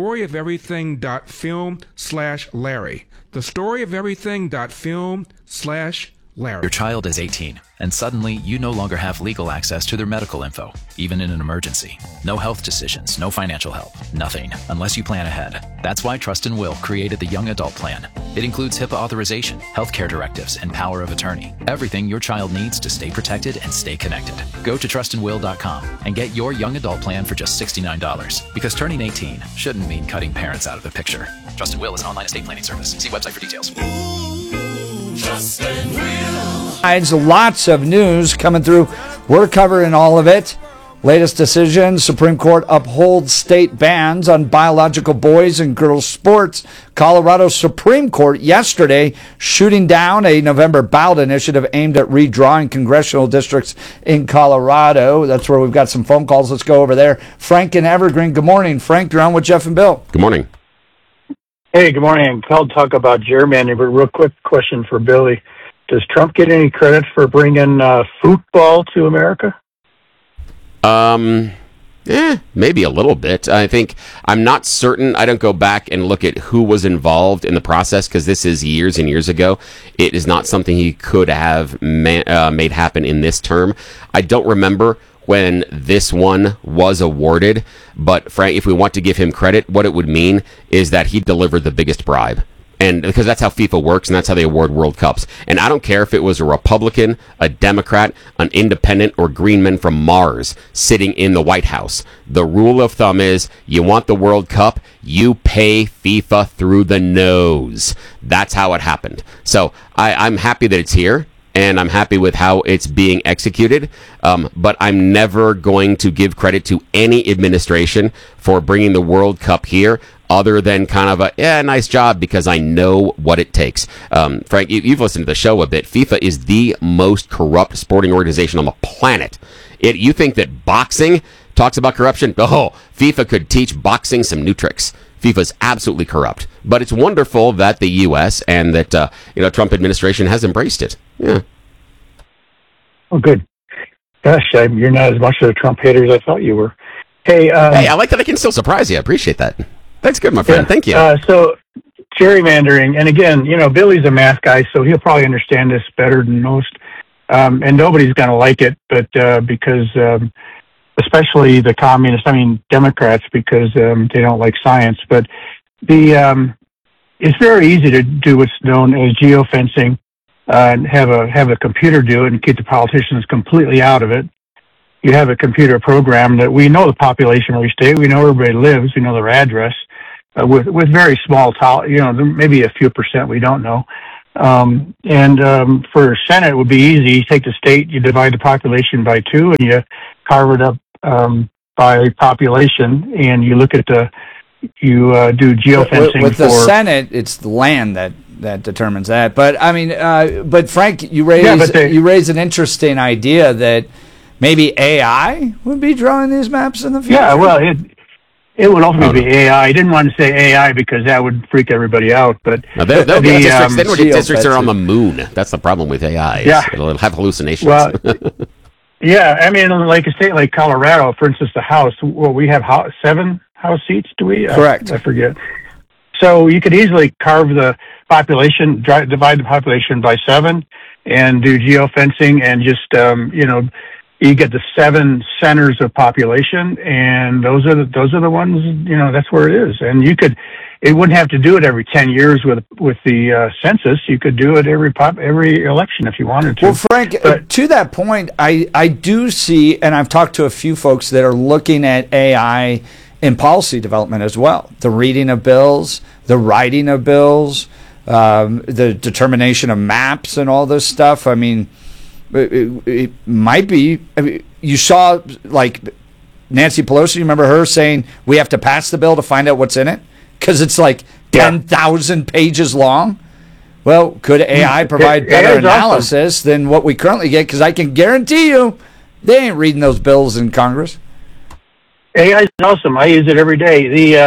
thestoryoferything.film/Larry. Thestoryoferything.film/Larry. Your child is 18, and suddenly you no longer have legal access to their medical info, even in an emergency. No health decisions, no financial help, nothing, unless you plan ahead. That's why Trust and Will created the Young Adult Plan. It includes HIPAA authorization, healthcare directives, and power of attorney. Everything your child needs to stay protected and stay connected. Go to trustandwill.com and get your Young Adult Plan for just $69. Because turning 18 shouldn't mean cutting parents out of the picture. Trust and Will is an online estate planning service. See website for details. Trust and Will. Lots of news coming through. We're covering all of it. Latest decision, Supreme Court upholds state bans on biological boys and girls sports. Colorado Supreme Court yesterday shooting down a November ballot initiative aimed at redrawing congressional districts in Colorado. That's where we've got some phone calls. Let's go over there. Frank in Evergreen. Good morning, Frank. You're on with Jeff and Bill. Good morning. Hey, good morning. I'm called to talk about gerrymandering, but real quick question for Billy. Does Trump get any credit for bringing football to America? Maybe a little bit. I think I'm not certain. I don't go back and look at who was involved in the process because this is years and years ago. It is not something he could have made happen in this term. I don't remember when this one was awarded, but Frank, if we want to give him credit, what it would mean is that he delivered the biggest bribe. And because that's how FIFA works and that's how they award World Cups. And I don't care if it was a Republican, a Democrat, an independent, or green men from Mars sitting in the White House. The rule of thumb is you want the World Cup, you pay FIFA through the nose. That's how it happened. So I'm happy that it's here. And I'm happy with how it's being executed, but I'm never going to give credit to any administration for bringing the World Cup here other than kind of a, nice job, because I know what it takes. Frank, you've listened to the show a bit. FIFA is the most corrupt sporting organization on the planet. You think that boxing talks about corruption? Oh, FIFA could teach boxing some new tricks. FIFA's absolutely corrupt. But it's wonderful that the U.S. and that Trump administration has embraced it. Yeah. Oh, good. Gosh, you're not as much of a Trump hater as I thought you were. Hey, I like that I can still surprise you. I appreciate that. That's good, my friend. Yeah, Thank you. So gerrymandering, and again, Billy's a math guy, so he'll probably understand this better than most. And nobody's going to like it, but because especially the communists, Democrats, because they don't like science. But it's very easy to do what's known as geofencing, and have a computer do it and keep the politicians completely out of it. You have a computer program that we know the population of every state, we know where everybody lives, we know their address, with very small, maybe a few percent we don't know. For Senate, it would be easy. You take the state, you divide the population by 2, and you carve it up by population, and you look at you do geofencing. With the Senate, it's the land that determines that. But but Frank, you raise an interesting idea that maybe AI would be drawing these maps in the future. Yeah, well, it would ultimately be AI. I didn't want to say AI because that would freak everybody out. But they'll get districts that are on the moon. That's the problem with AI. It'll have hallucinations. Well, yeah, like a state like Colorado, for instance, the House. Well, we have 7 House seats. Do we? Correct. I forget. So you could easily carve the population, divide the population by 7, and do geofencing, and just you get the 7 centers of population, and those are the ones. That's where it is. And it wouldn't have to do it every 10 years with the census. You could do it every election if you wanted to. Well, Frank, to that point, I do see, and I've talked to a few folks that are looking at AI in policy development as well. The reading of bills, the writing of bills, the determination of maps and all this stuff. It might be. You saw, like, Nancy Pelosi, you remember her saying, we have to pass the bill to find out what's in it? Because it's like 10,000 pages long. Well, could AI provide better analysis than what we currently get? Because I can guarantee you, they ain't reading those bills in Congress. AI is awesome. I use it every day.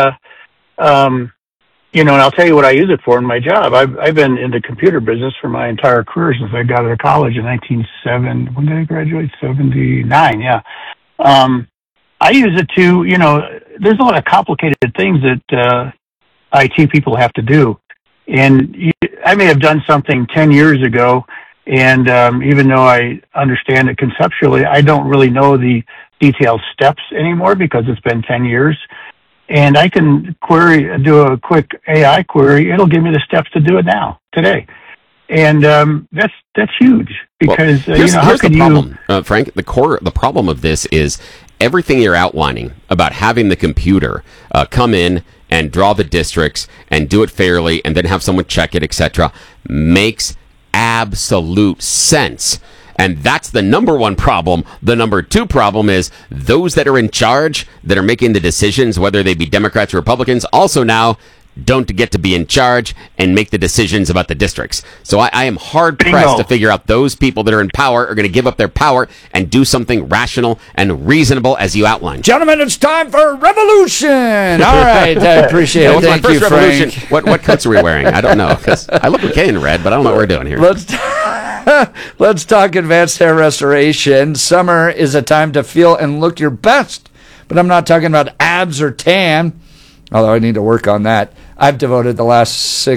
And I'll tell you what I use it for in my job. I've been in the computer business for my entire career since I got out of college in 1970. When did I graduate? 79, yeah. I use it to, there's a lot of complicated things that IT people have to do. And I may have done something 10 years ago, and even though I understand it conceptually, I don't really know the detailed steps anymore because it's been 10 years. And I can do a quick AI query. It'll give me the steps to do it now, today. And that's huge because, here's the problem, Frank. The problem of this is everything you're outlining about having the computer come in and draw the districts and do it fairly and then have someone check it, etc., makes absolute sense. And that's the number one problem. The number 2 problem is those that are in charge, that are making the decisions, whether they be Democrats or Republicans, also now don't get to be in charge and make the decisions about the districts. So I am hard-pressed to figure out those people that are in power are going to give up their power and do something rational and reasonable as you outlined. Gentlemen, it's time for revolution. All right, I appreciate it. Thank you, revolution. Frank. What cuts are we wearing? I don't know, because I look okay in red, but I don't know what we're doing here. Let's talk advanced hair restoration. Summer is a time to feel and look your best, but I'm not talking about abs or tan, although I need to work on that. I've devoted the last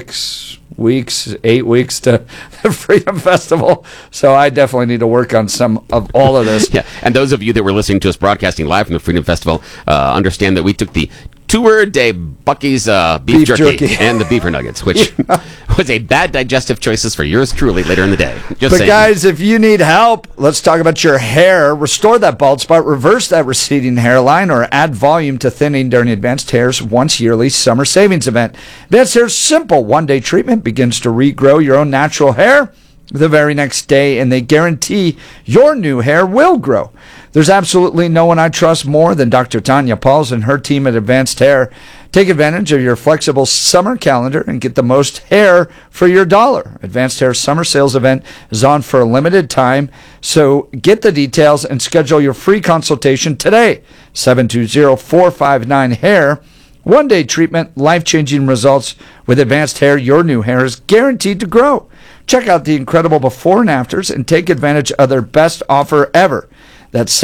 8 weeks to the Freedom Festival, so I definitely need to work on some of all of this. Yeah, and those of you that were listening to us broadcasting live from the Freedom Festival understand that we took the two-word-day Buc-ee's beef jerky and the beaver nuggets, which was a bad digestive choices for yours truly later in the day. Just saying. Guys, if you need help, let's talk about your hair. Restore that bald spot, reverse that receding hairline, or add volume to thinning during Advanced Hair's once-yearly summer savings event. Advanced Hair's simple one-day treatment begins to regrow your own natural hair the very next day, and they guarantee your new hair will grow. There's absolutely no one I trust more than Dr. Tanya Pauls and her team at Advanced Hair. Take advantage of your flexible summer calendar and get the most hair for your dollar. Advanced Hair's summer sales event is on for a limited time, so get the details and schedule your free consultation today. 720-459-HAIR One-day treatment, life-changing results. With Advanced Hair, your new hair is guaranteed to grow. Check out the incredible before and afters and take advantage of their best offer ever. That's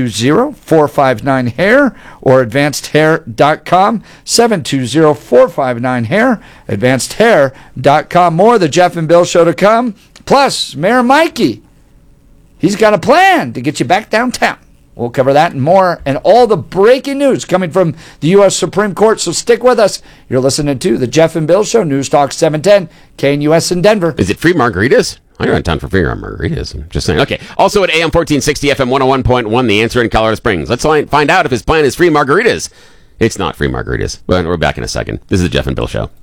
720-459-HAIR or advancedhair.com. 720-459-HAIR, advancedhair.com. More of the Jeff and Bill Show to come. Plus, Mayor Mikey, he's got a plan to get you back downtown. We'll cover that and more, and all the breaking news coming from the U.S. Supreme Court. So stick with us. You're listening to the Jeff and Bill Show, News Talk 710, KNUS in Denver. Is it free margaritas? I'm in town for free margaritas. I'm just saying. Okay. Also at AM 1460, FM 101.1, The Answer in Colorado Springs. Let's find out if his plan is free margaritas. It's not free margaritas. But we're back in a second. This is the Jeff and Bill Show.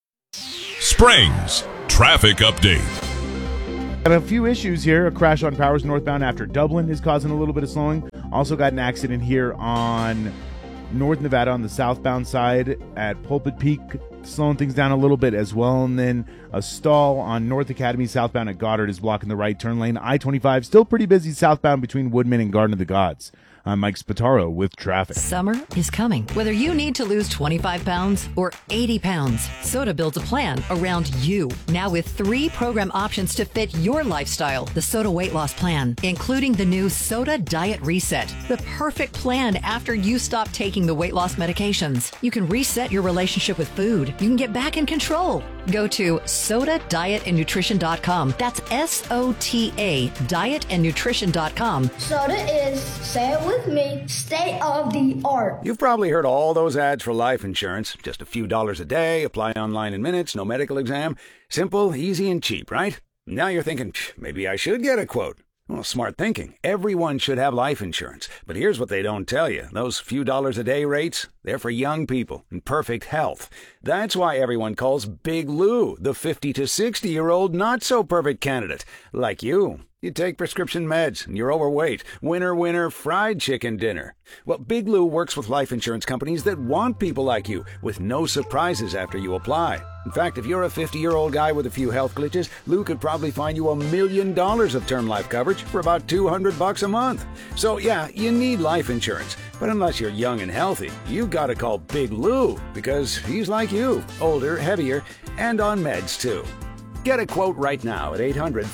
Springs Traffic Update. Got a few issues here. A crash on Powers northbound after Dublin is causing a little bit of slowing. Also got an accident here on North Nevada on the southbound side at Pulpit Peak, slowing things down a little bit as well. And then a stall on North Academy southbound at Goddard is blocking the right turn lane. I-25 still pretty busy southbound between Woodman and Garden of the Gods. I'm Mike Spataro with traffic. Summer is coming. Whether you need to lose 25 pounds or 80 pounds, Soda builds a plan around you. Now with 3 program options to fit your lifestyle. The Soda Weight Loss Plan, including the new Soda Diet Reset. The perfect plan after you stop taking the weight loss medications. You can reset your relationship with food. You can get back in control. Go to SodaDietAndNutrition.com. That's SOTA, dietandnutrition.com. Soda is, say it with me, state of the art. You've probably heard all those ads for life insurance. Just a few dollars a day, apply online in minutes, no medical exam. Simple, easy, and cheap, right? Now you're thinking, maybe I should get a quote. Well, smart thinking. Everyone should have life insurance. But here's what they don't tell you. Those few dollars a day rates, they're for young people in perfect health. That's why everyone calls Big Lou the 50 to 60-year-old not-so-perfect candidate. Like you. You take prescription meds, and you're overweight. Winner, winner, fried chicken dinner. Well, Big Lou works with life insurance companies that want people like you, with no surprises after you apply. In fact, if you're a 50-year-old guy with a few health glitches, Lou could probably find you $1 million of term life coverage for about $200 a month. So yeah, you need life insurance. But unless you're young and healthy, you gotta call Big Lou, because he's like you, older, heavier, and on meds too. Get a quote right now at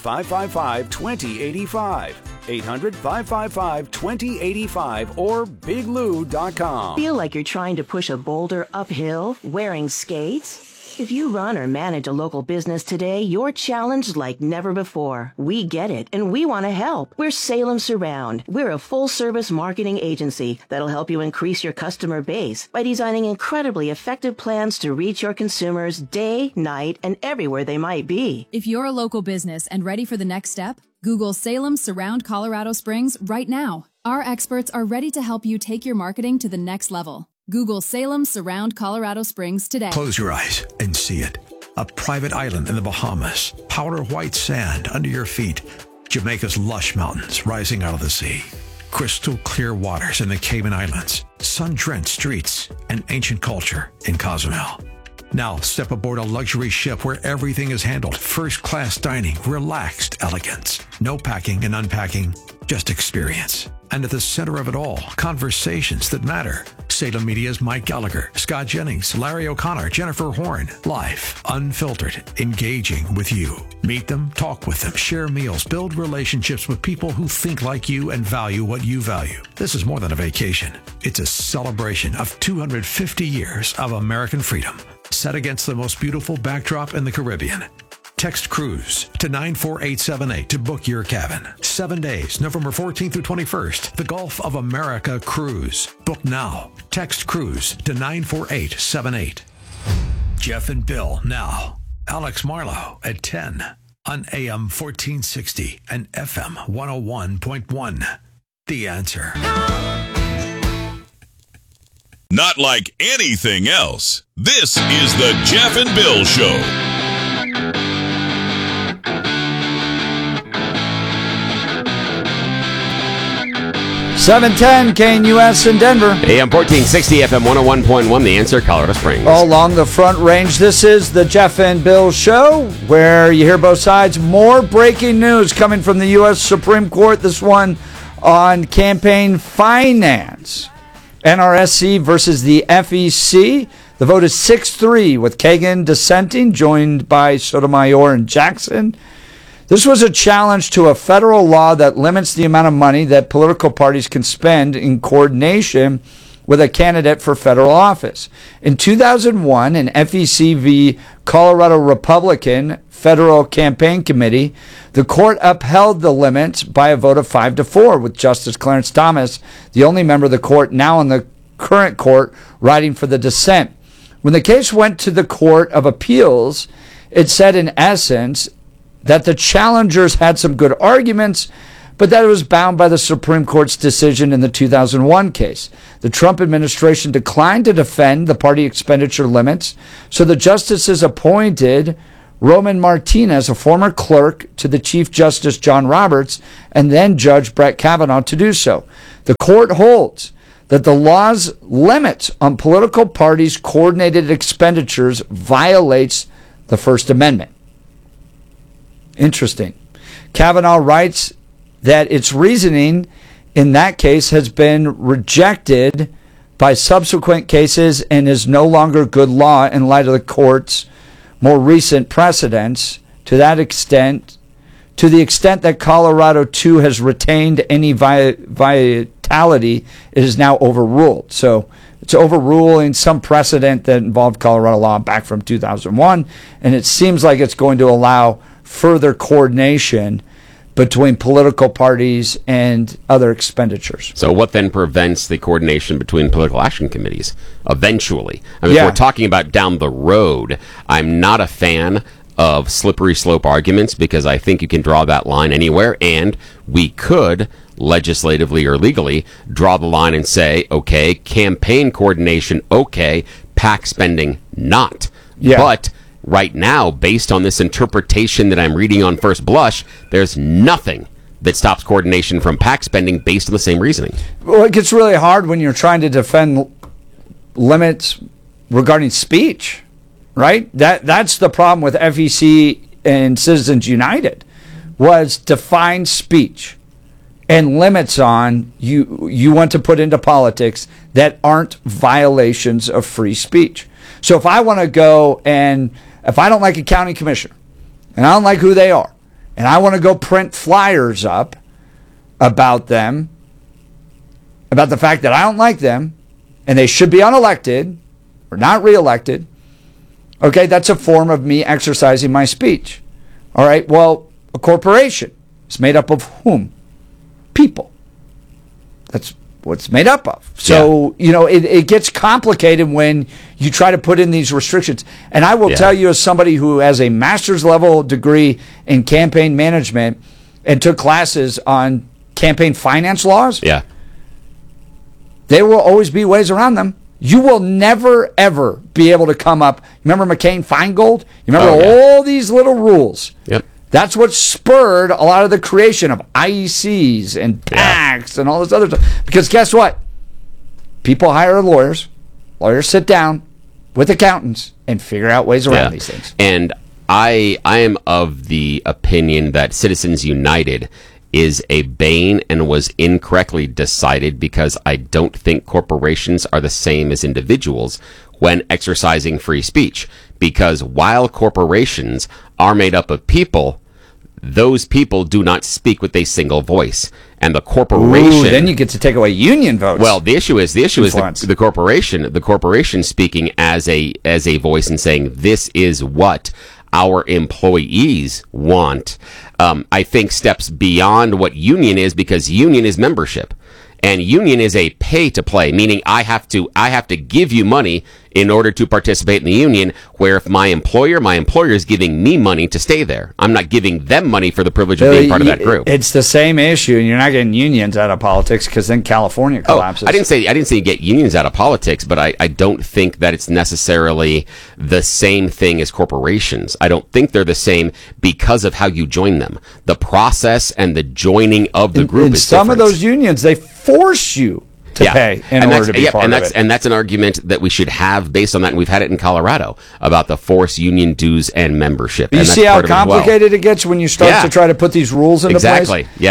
800-555-2085. 800-555-2085 or biglou.com. Feel like you're trying to push a boulder uphill wearing skates? If you run or manage a local business today, you're challenged like never before. We get it, and we want to help. We're Salem Surround. We're a full-service marketing agency that'll help you increase your customer base by designing incredibly effective plans to reach your consumers day, night, and everywhere they might be. If you're a local business and ready for the next step, Google Salem Surround Colorado Springs right now. Our experts are ready to help you take your marketing to the next level. Google Salem Surround Colorado Springs today. Close your eyes and see it. A private island in the Bahamas. Powder white sand under your feet. Jamaica's lush mountains rising out of the sea. Crystal clear waters in the Cayman Islands. Sun-drenched streets and ancient culture in Cozumel. Now step aboard a luxury ship where everything is handled. First-class dining, relaxed elegance. No packing and unpacking, just experience. And at the center of it all, conversations that matter. Salem Media's Mike Gallagher, Scott Jennings, Larry O'Connor, Jennifer Horn. Live, unfiltered, engaging with you. Meet them, talk with them, share meals, build relationships with people who think like you and value what you value. This is more than a vacation. It's a celebration of 250 years of American freedom, set against the most beautiful backdrop in the Caribbean. Text Cruise to 94878 to book your cabin. 7 days, November 14th through 21st. The Gulf of America Cruise. Book now. Text Cruise to 94878. Jeff and Bill now. Alex Marlowe at 10 on AM 1460 and FM 101.1. The Answer. Not like anything else. This is the Jeff and Bill Show. 710 KNUS in Denver. AM 1460, FM 101.1, The Answer, Colorado Springs. All along the Front Range, this is the Jeff and Bill Show, where you hear both sides. More breaking news coming from the U.S. Supreme Court, this one on campaign finance. NRSC versus the FEC. The vote is 6-3 with Kagan dissenting, joined by Sotomayor and Jackson. This was a challenge to a federal law that limits the amount of money that political parties can spend in coordination with a candidate for federal office. In 2001, an FEC v. Colorado Republican Federal Campaign Committee, the court upheld the limit by a vote of 5-4, with Justice Clarence Thomas, the only member of the court now in the current court, writing for the dissent. When the case went to the Court of Appeals, it said in essence that the challengers had some good arguments, but that it was bound by the Supreme Court's decision in the 2001 case. The Trump administration declined to defend the party expenditure limits, so the justices appointed Roman Martinez, a former clerk, to the Chief Justice John Roberts, and then Judge Brett Kavanaugh to do so. The court holds that the law's limit on political parties' coordinated expenditures violates the First Amendment. Interesting. Kavanaugh writes that its reasoning in that case has been rejected by subsequent cases and is no longer good law in light of the court's more recent precedents. To the extent that Colorado too has retained any vitality, it is now overruled. So it's overruling some precedent that involved Colorado law back from 2001, and it seems like it's going to allow further coordination between political parties and other expenditures. So what then prevents the coordination between political action committees eventually? I mean, if we're talking about down the road, I'm not a fan of slippery slope arguments because I think you can draw that line anywhere, and we could legislatively or legally draw the line and say, okay, campaign coordination, okay, PAC spending, not. Yeah. But right now, based on this interpretation that I'm reading on first blush, there's nothing that stops coordination from PAC spending based on the same reasoning. Well, it gets really hard when you're trying to defend limits regarding speech, right? That's the problem with FEC and Citizens United, was define speech and limits on you want to put into politics that aren't violations of free speech. So if I want to go and if I don't like a county commissioner and I don't like who they are and I want to go print flyers up about them, about the fact that I don't like them and they should be unelected or not reelected, okay, that's a form of me exercising my speech. All right, well, a corporation is made up of whom? People. That's what it's made up of. So, it gets complicated when you try to put in these restrictions. And I will tell you, as somebody who has a master's level degree in campaign management and took classes on campaign finance laws, there will always be ways around them. You will never, ever be able to come up. Remember McCain-Feingold? You remember all these little rules? Yep. That's what spurred a lot of the creation of IECs and PACs and all this other stuff. Because guess what? People hire lawyers. Lawyers sit down with accountants and figure out ways around these things. And I am of the opinion that Citizens United is a bane and was incorrectly decided because I don't think corporations are the same as individuals when exercising free speech. Because while corporations are made up of people, those people do not speak with a single voice. And the corporation... Ooh, then you get to take away union votes. Well, the issue is the corporation speaking as a voice and saying, this is what our employees want. I think steps beyond what union is, because union is membership. And union is a pay to play, meaning I have to give you money in order to participate in the union, where if my employer is giving me money to stay there. I'm not giving them money for the privilege of being part of that group. It's the same issue, and you're not getting unions out of politics because then California collapses. I didn't say you get unions out of politics, but I don't think that it's necessarily the same thing as corporations. I don't think they're the same because of how you join them. The process and the joining of the group is some different. of those unions, they force you to pay in order to be part of it. And that's an argument that we should have based on that, and we've had it in Colorado about the forced union dues and membership. You see how complicated it gets when you start to try to put these rules into place? Exactly, yeah.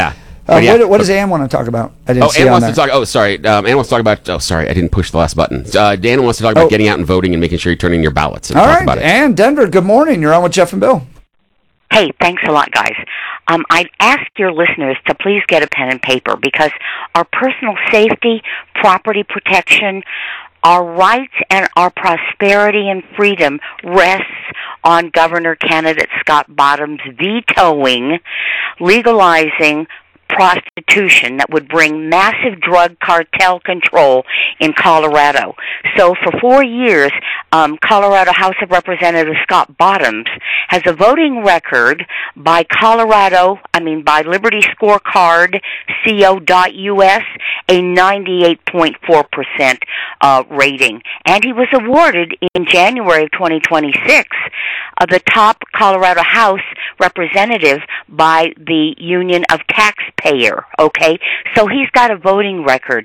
What does Ann want to talk about? I didn't see Ann on wants there. to talk. Oh, sorry. Ann wants to talk about. Oh, sorry. I didn't push the last button. Dan wants to talk about getting out and voting and making sure you turn in your ballots. And All talk right, about it. Ann, Denver, good morning. You're on with Jeff and Bill. Hey, thanks a lot, guys. I'd ask your listeners to please get a pen and paper because our personal safety, property protection, our rights, and our prosperity and freedom rests on Governor candidate Scott Bottoms vetoing legalizing prostitution that would bring massive drug cartel control in Colorado. So for 4 years, Colorado House of Representatives Scott Bottoms has a voting record by Liberty Scorecard, co.us, a 98.4% rating. And he was awarded in January of 2026 the top Colorado House representative by the Union of Taxpayers. Okay, so he's got a voting record.